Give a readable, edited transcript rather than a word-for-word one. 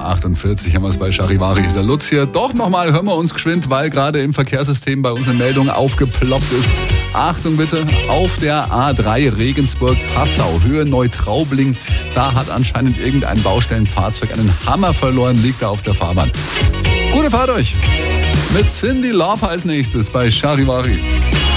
8:48 haben wir es bei Charivari. Der Lutz hier. Doch nochmal hören wir uns geschwind, weil gerade im Verkehrssystem bei uns eine Meldung aufgeploppt ist. Achtung bitte, auf der A3 Regensburg-Passau, Höhe Neutraubling, da hat anscheinend irgendein Baustellenfahrzeug einen Hammer verloren, liegt da auf der Fahrbahn. Gute Fahrt euch! Mit Cyndi Lauper als nächstes bei Charivari.